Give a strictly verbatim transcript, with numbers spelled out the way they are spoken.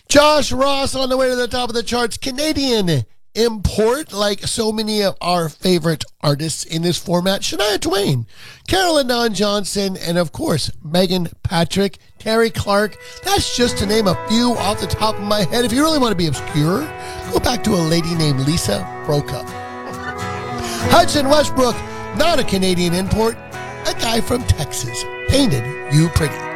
Josh Ross on the way to the top of the charts. Canadian import, like so many of our favorite artists in this format. Shania Twain, Carolyn Dawn Johnson, and of course, Megan Patrick, Terry Clark. That's just to name a few off the top of my head. If you really want to be obscure, go back to a lady named Lisa Broka. Hudson Westbrook, not a Canadian import, a guy from Texas. Painted You Pretty.